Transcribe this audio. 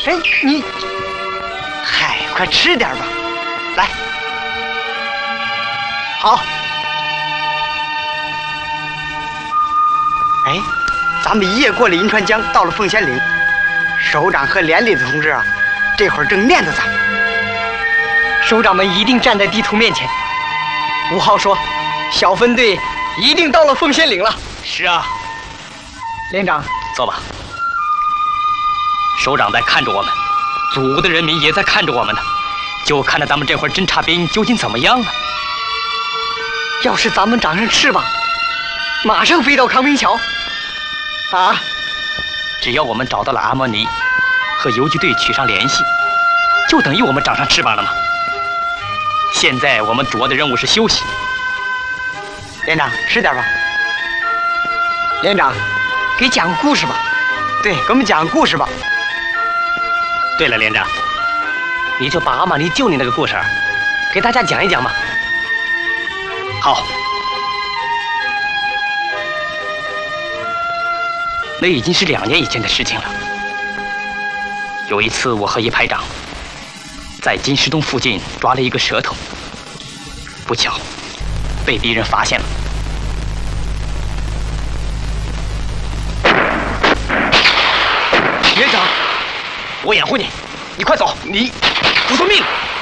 哎，你，嗨，快吃点吧，来，好。哎，咱们一夜过了银川江，到了凤仙岭，首长和连里的同志啊，这会儿正念着咱们。 首长们一定站在地图面前。吴昊说，小分队一定到了凤仙岭了。 是啊， 连长， 坐吧。首长在看着我们，祖国的人民也在看着我们呢，就看着咱们这会儿侦察兵究竟怎么样了。 要是咱们长上翅膀，马上飞到康平桥。啊！ 只要我们找到了阿莫尼，和游击队取上联系，就等于我们长上翅膀了吗？现在我们主要的任务是休息。 连长，吃点吧。 连长，给讲个故事吧。 对，给我们讲个故事吧。 对了，连长，你就把阿玛尼救你那个故事给大家讲一讲吧。好。那已经是2年以前的事情了。有一次，我和一排长在金石洞附近抓了一个蛇头，不巧被敌人发现了。连长，我掩护你，你快走，你不送命！